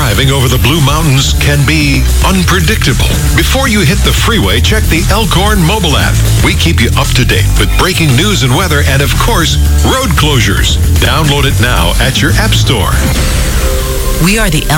Driving over the Blue Mountains can be unpredictable. Before you hit the freeway, check the Elkhorn mobile app. We keep you up to date with breaking news and weather and, of course, road closures. Download it now at your app store. We are the